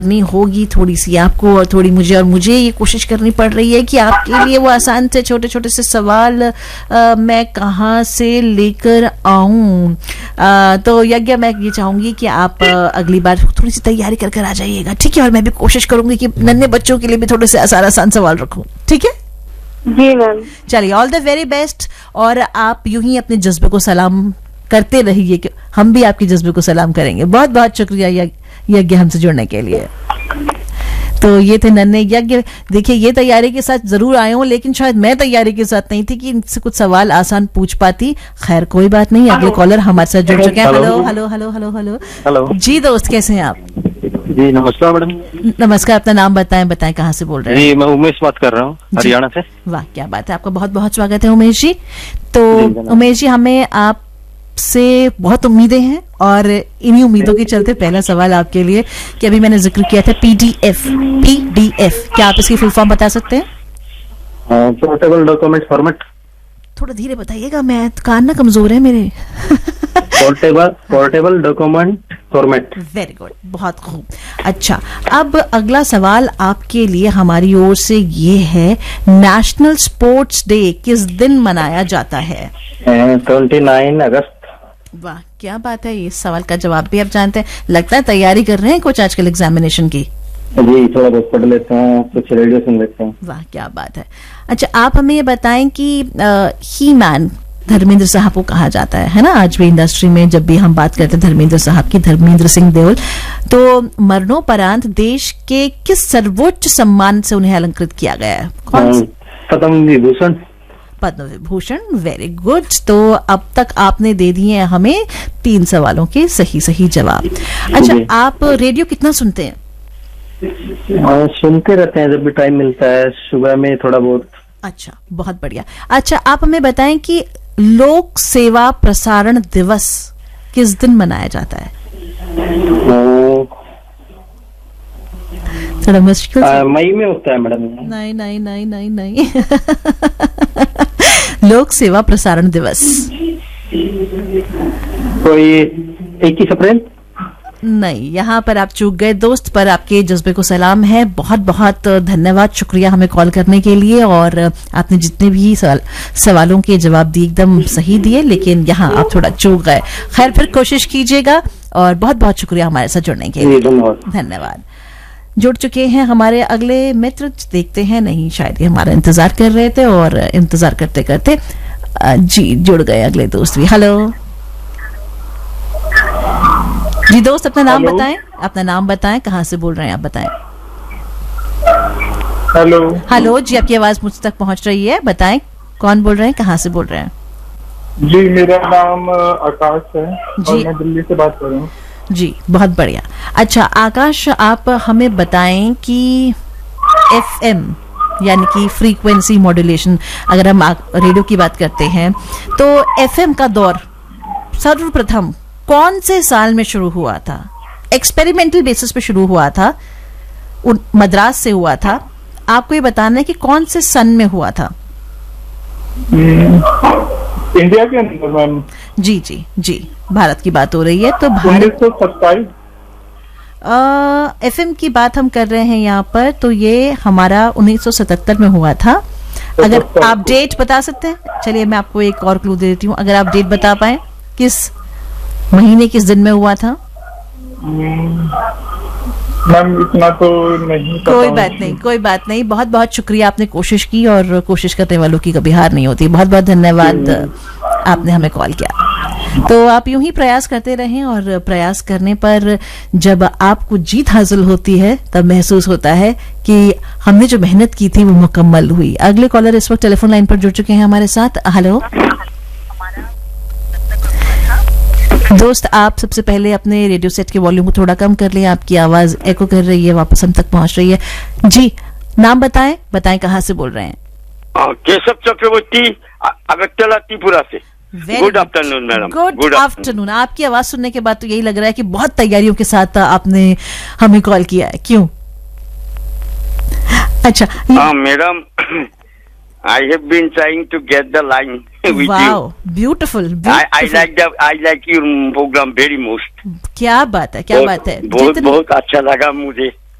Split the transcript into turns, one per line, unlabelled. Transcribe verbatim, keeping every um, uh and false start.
करनी होगी थोड़ी सी आपको और थोड़ी मुझे, और मुझे ये कोशिश करनी पड़ रही है कि आपके लिए वो आसान से छोटे छोटे से सवाल आ, मैं कहाँ से लेकर आऊं। तो यज्ञ, मैं ये चाहूंगी कि आप आ, अगली बार थोड़ी सी तैयारी कर कर आ जाइएगा, ठीक है? और मैं भी कोशिश करूंगी कि नन्हे बच्चों के लिए भी थोड़े से आसान आसान सवाल रखूं, ठीक है?
जी मैम।
चलिए, ऑल द वेरी बेस्ट। और आप यूं ही अपने जज्बे को सलाम करते रहिए कि हम भी आपके जज्बे को सलाम करेंगे। बहुत बहुत शुक्रिया यज्ञ हमसे जुड़ने के लिए। तो ये थे नन्हे यज्ञ। देखिए, ये तैयारी के साथ जरूर आए हूं, लेकिन शायद मैं तैयारी के साथ नहीं थी कि इनसे कुछ सवाल आसान पूछ पाती। खैर, कोई बात नहीं, अगले कॉलर हमारे साथ जुड़ चुके हैं। Hello hello hello hello hello
hello
जी दोस्त, कैसे हैं आप?
जी नमस्कार मैडम।
नमस्कार, अपना नाम बताएं बताएं कहाँ से बोल रहे हैं?
जी मैं उमेश बात कर रहा हूँ, हरियाणा से।
वाह, क्या बात है, आपका बहुत बहुत स्वागत है उमेश जी। तो उमेश जी, हमें आप से बहुत उम्मीदें हैं और इन्हीं उम्मीदों के चलते पहला सवाल आपके लिए कि अभी मैंने जिक्र किया था पीडीएफ। पीडीएफ, क्या आप इसकी फुल फॉर्म बता सकते हैं?
Portable document format.
थोड़ा धीरे बताइएगा, मैं कान ना कमजोर है मेरे।
Portable portable document format.
Very good, बहुत खूब। अच्छा, अब अगला सवाल आपके लिए हमारी ओर से ये है, नेशनल स्पोर्ट्स डे किस दिन मनाया जाता है?
ट्वेंटी नाइन अगस्त।
वाह, क्या बात है, इस सवाल का जवाब भी आप जानते हैं। लगता है तैयारी कर रहे हैं कुछ आजकल एग्जामिनेशन की।
जी, थोड़ा बहुत पढ़ लेते हैं, कुछ रेडियो सुन लेते हैं।
वाह, क्या बात है। अच्छा, आप हमें ये बताएं कि ही मैन धर्मेंद्र साहब को कहा जाता है है ना? आज भी इंडस्ट्री में जब भी हम बात करते हैं धर्मेंद्र साहब की, धर्मेंद्र सिंह देओल, तो मरणोपरांत देश के किस सर्वोच्च सम्मान से उन्हें अलंकृत किया गया है? कौन से?
पद्म विभूषण।
Padma Vibhushan, very good. तो अब तक आपने दे दिए हैं हमें तीन सवालों के सही सही जवाब। अच्छा, आप रेडियो कितना सुनते हैं?
आ, सुनते रहते हैं जब भी टाइम मिलता है, सुबह में थोड़ा बहुत।
अच्छा, बहुत बढ़िया। अच्छा, आप हमें बताएं कि लोक सेवा प्रसारण दिवस किस दिन मनाया जाता है? थोड़ा मुश्किल
आ, मई में होता है मैडम।
नहीं नहीं नहीं नहीं नहीं लोक सेवा प्रसारण दिवस
कोई इक्कीस अप्रैल?
नहीं, यहाँ पर आप चूक गए दोस्त, पर आपके जज्बे को सलाम है। बहुत बहुत धन्यवाद, शुक्रिया हमें कॉल करने के लिए। और आपने जितने भी सवाल, सवालों के जवाब दिए एकदम सही दिए, लेकिन यहाँ आप थोड़ा चूक गए। खैर, फिर कोशिश कीजिएगा और बहुत बहुत शुक्रिया हमारे साथ जुड़ने के लिए। धन्यवाद। जुड़ चुके हैं हमारे अगले मित्र, देखते हैं, नहीं शायद ये हमारा इंतजार कर रहे थे और इंतजार करते करते जी जुड़ गए अगले दोस्त भी। हेलो जी दोस्त, अपना नाम बताएं, अपना नाम बताएं, कहाँ से बोल रहे हैं आप, बताएं।
हेलो
हेलो जी, आपकी आवाज मुझ तक पहुंच रही है, बताएं कौन बोल रहे हैं, कहाँ से बोल रहे हैं?
जी, मेरा नाम आकाश है और मैं दिल्ली से बात कर रहा हूँ।
जी, बहुत बढ़िया। अच्छा आकाश, आप हमें बताएं कि एफएम यानी कि फ्रीक्वेंसी मॉड्यूलेशन, अगर हम रेडियो की बात करते हैं तो एफएम का दौर सर्वप्रथम कौन से साल में शुरू हुआ था? एक्सपेरिमेंटल बेसिस पे शुरू हुआ था, मद्रास से हुआ था। आपको ये बताना है कि कौन से सन में हुआ था?
इंडिया के अंदर मैम।
जी जी जी, भारत की बात हो रही है तो भारत।
उन्नीस सौ सत्ताईस
एफएम की बात हम कर रहे हैं यहाँ पर, तो ये हमारा उन्नीस सौ सतहत्तर में हुआ था। अगर आप डेट बता सकते हैं, चलिए मैं आपको एक और क्लू दे देती हूँ, अगर आप डेट बता पाए किस महीने किस दिन में हुआ था?
मैम इतना तो नहीं पता।
कोई बात नहीं, कोई बात नहीं, बहुत बहुत शुक्रिया, आपने कोशिश की और कोशिश करने वालों की कभी हार नहीं होती। बहुत बहुत धन्यवाद, आपने हमें कॉल किया। तो आप यूं ही प्रयास करते रहें और प्रयास करने पर जब आपको जीत हासिल होती है तब महसूस होता है कि हमने जो मेहनत की थी वो मुकम्मल हुई। अगले कॉलर इस वक्त टेलीफोन लाइन पर जुड़ चुके हैं हमारे साथ। हेलो दोस्त, आप सबसे पहले अपने रेडियो सेट के वॉल्यूम को थोड़ा कम कर लें, आपकी आवाज एको कर रही है, वापस हम तक पहुंच रही है। जी, नाम बताएं, बताएं कहाँ से बोल रहे हैं?
केशव चक्रवर्ती, अगरतला त्रिपुरा से। Good afternoon madam.
Good afternoon. आपकी आवाज सुनने के बाद तो यही लग रहा है कि बहुत तैयारियों के साथ आपने हमें कॉल किया है, क्यों? अच्छा
हाँ madam, I have been trying to get the line with
wow,
you.
Beautiful, beautiful.
I, I like the I like your program very most.
क्या बात है, क्या
बहुत,
बात है।
बहुत बहुत अच्छा लगा मुझे।